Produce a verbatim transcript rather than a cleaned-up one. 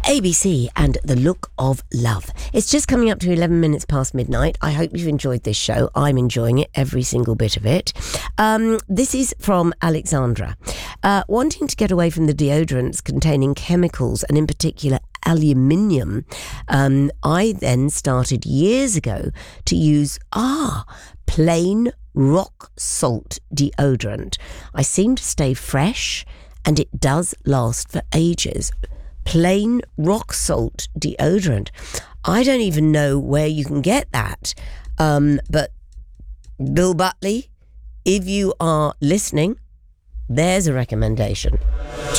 A B C and The Look of Love. It's just coming up to eleven minutes past midnight. I hope you've enjoyed this show. I'm enjoying it, every single bit of it. Um, this is from Alexandra. Uh, wanting to get away from the deodorants containing chemicals, and in particular aluminium, um, I then started years ago to use, ah, plain rock salt deodorant. I seem to stay fresh and it does last for ages. Plain rock salt deodorant. I don't even know where you can get that. Um, but Bill Butley, if you are listening, there's a recommendation.